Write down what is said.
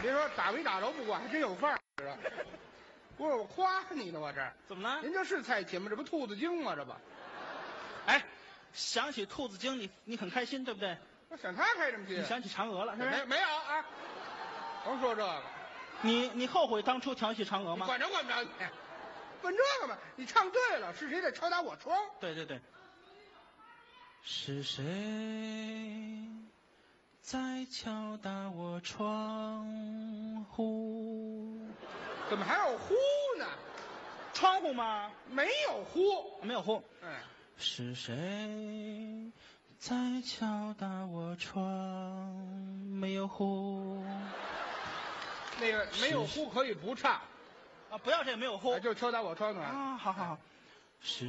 别说打没打着不管，还真有范儿。不是我夸你呢，我这怎么了？ 您这是蔡琴吗？这不兔子精吗？这不， 哎，想起兔子精，你很开心，对不对？ 我想他开什么心？ 你想起嫦娥了，是不是？ 没有啊？甭说这个， 你后悔当初调戏嫦娥吗？ 你管着管不着你？问这个嘛？你唱对了，是谁在敲打我窗？ 对对对。是谁在敲打我窗户？ 怎么还有呼呢？ 窗户吗？ 没有呼， 没有呼。 哎， 是谁在敲打我窗？没有呼。 那个没有呼可以不唱啊，不要这个没有呼， 就敲打我窗子。 啊，好好好。是